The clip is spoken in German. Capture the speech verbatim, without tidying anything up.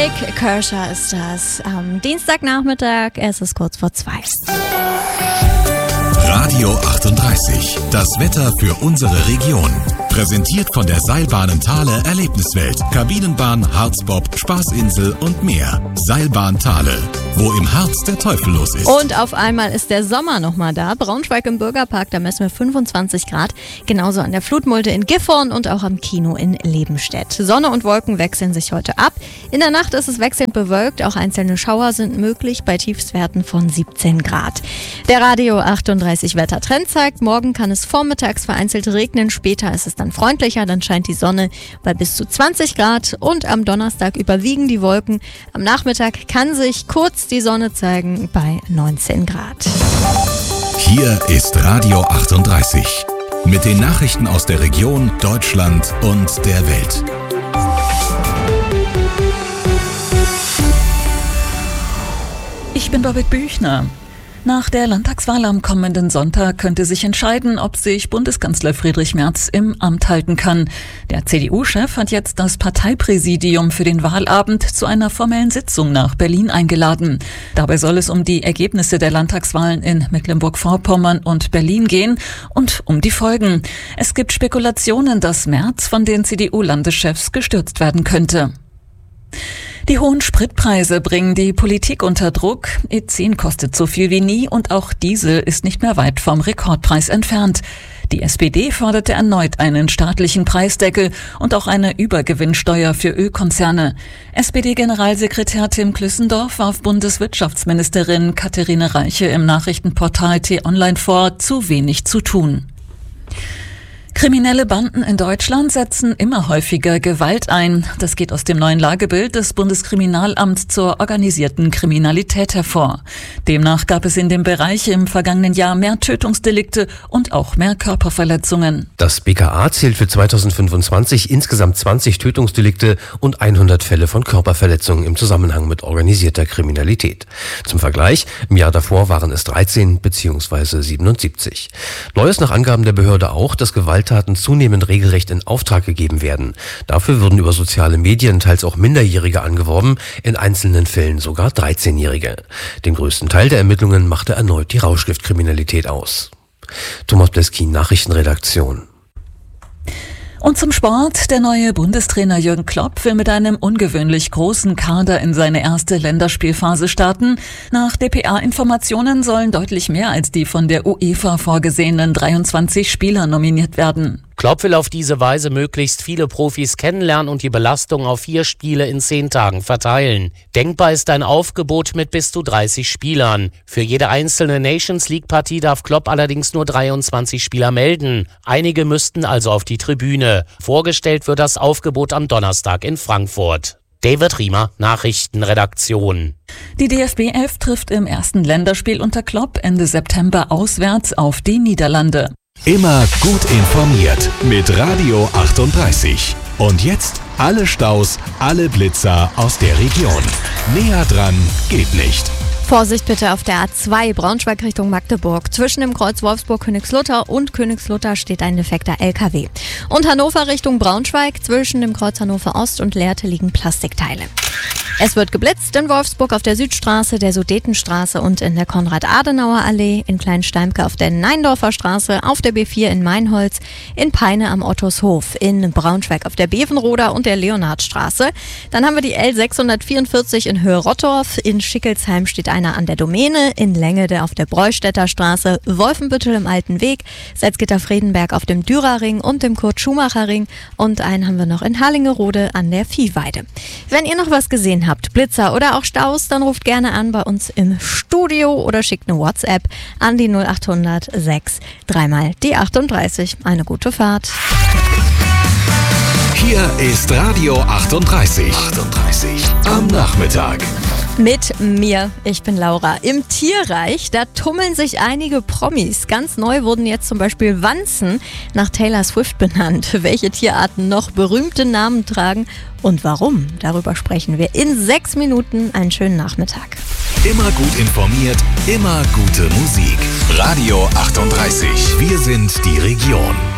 Blake Kershaw ist das. Am Dienstagnachmittag, es ist kurz vor zwei. Radio achtunddreißig, das Wetter für unsere Region. Präsentiert von der Seilbahnen Thale Erlebniswelt. Kabinenbahn, Harzbob, Spaßinsel und mehr. Seilbahn Thale, wo im Harz der Teufel los ist. Und auf einmal ist der Sommer nochmal da. Braunschweig im Bürgerpark, da messen wir fünfundzwanzig Grad. Genauso an der Flutmulde in Gifhorn und auch am Kino in Lebenstedt. Sonne und Wolken wechseln sich heute ab. In der Nacht ist es wechselnd bewölkt. Auch einzelne Schauer sind möglich bei Tiefstwerten von siebzehn Grad. Der Radio achtunddreißig Wettertrend zeigt, morgen kann es vormittags vereinzelt regnen. Später ist es dann freundlicher, dann scheint die Sonne bei bis zu zwanzig Grad und am Donnerstag überwiegen die Wolken. Am Nachmittag kann sich kurz die Sonne zeigen bei neunzehn Grad. Hier ist Radio achtunddreißig mit den Nachrichten aus der Region, Deutschland und der Welt. Ich bin Birgit Büchner. Nach der Landtagswahl am kommenden Sonntag könnte sich entscheiden, ob sich Bundeskanzler Friedrich Merz im Amt halten kann. Der C D U-Chef hat jetzt das Parteipräsidium für den Wahlabend zu einer formellen Sitzung nach Berlin eingeladen. Dabei soll es um die Ergebnisse der Landtagswahlen in Mecklenburg-Vorpommern und Berlin gehen und um die Folgen. Es gibt Spekulationen, dass Merz von den C D U-Landeschefs gestürzt werden könnte. Die hohen Spritpreise bringen die Politik unter Druck. E zehn kostet so viel wie nie und auch Diesel ist nicht mehr weit vom Rekordpreis entfernt. Die S P D forderte erneut einen staatlichen Preisdeckel und auch eine Übergewinnsteuer für Ölkonzerne. S P D-Generalsekretär Tim Klüssendorf warf Bundeswirtschaftsministerin Katharina Reiche im Nachrichtenportal T-Online vor, zu wenig zu tun. Kriminelle Banden in Deutschland setzen immer häufiger Gewalt ein. Das geht aus dem neuen Lagebild des Bundeskriminalamts zur organisierten Kriminalität hervor. Demnach gab es in dem Bereich im vergangenen Jahr mehr Tötungsdelikte und auch mehr Körperverletzungen. Das B K A zählt für zweitausendfünfundzwanzig insgesamt zwanzig Tötungsdelikte und hundert Fälle von Körperverletzungen im Zusammenhang mit organisierter Kriminalität. Zum Vergleich, im Jahr davor waren es dreizehn bzw. siebenundsiebzig. Neu ist nach Angaben der Behörde auch, dass Gewalt Taten zunehmend regelrecht in Auftrag gegeben werden. Dafür würden über soziale Medien teils auch Minderjährige angeworben, in einzelnen Fällen sogar dreizehnjährige. Den größten Teil der Ermittlungen machte erneut die Rauschgiftkriminalität aus. Thomas Bleskin, Nachrichtenredaktion. Und zum Sport. Der neue Bundestrainer Jürgen Klopp will mit einem ungewöhnlich großen Kader in seine erste Länderspielphase starten. Nach D P A-Informationen sollen deutlich mehr als die von der UEFA vorgesehenen dreiundzwanzig Spieler nominiert werden. Klopp will auf diese Weise möglichst viele Profis kennenlernen und die Belastung auf vier Spiele in zehn Tagen verteilen. Denkbar ist ein Aufgebot mit bis zu dreißig Spielern. Für jede einzelne Nations-League-Partie darf Klopp allerdings nur dreiundzwanzig Spieler melden. Einige müssten also auf die Tribüne. Vorgestellt wird das Aufgebot am Donnerstag in Frankfurt. David Riemer, Nachrichtenredaktion. Die D F B elf trifft im ersten Länderspiel unter Klopp Ende September auswärts auf die Niederlande. Immer gut informiert mit Radio achtunddreißig. Und jetzt alle Staus, alle Blitzer aus der Region. Näher dran geht nicht. Vorsicht bitte auf der A zwei Braunschweig Richtung Magdeburg. Zwischen dem Kreuz Wolfsburg-Königslutter und Königslutter steht ein defekter L K W. Und Hannover Richtung Braunschweig. Zwischen dem Kreuz Hannover Ost und Lehrte liegen Plastikteile. Es wird geblitzt in Wolfsburg auf der Südstraße, der Sudetenstraße und in der Konrad-Adenauer-Allee, in Kleinsteimke auf der Neindorfer Straße, auf der B vier in Meinholz, in Peine am Ottoushof, in Braunschweig auf der Bevenroder und der Leonhardstraße. Dann haben wir die L sechshundertvierundvierzig in Höhe Rottorf, in Schickelsheim steht einer an der Domäne, in Längede auf der Breustädter Straße, Wolfenbüttel im Alten Weg, Salzgitter-Fredenberg auf dem Dürerring und dem Kurt-Schumacher-Ring und einen haben wir noch in Harlingerode an der Viehweide. Wenn ihr noch was gesehen habt, habt, Blitzer oder auch Staus, dann ruft gerne an bei uns im Studio oder schickt eine WhatsApp an die null achthundert sechs dreimal die achtunddreißig. Eine gute Fahrt. Hier ist Radio achtunddreißig. achtunddreißig am Nachmittag. Mit mir, ich bin Laura. Im Tierreich, da tummeln sich einige Promis. Ganz neu wurden jetzt zum Beispiel Wanzen nach Taylor Swift benannt. Welche Tierarten noch berühmte Namen tragen und warum? Darüber sprechen wir in sechs Minuten. Einen schönen Nachmittag. Immer gut informiert, immer gute Musik. Radio achtunddreißig. Wir sind die Region.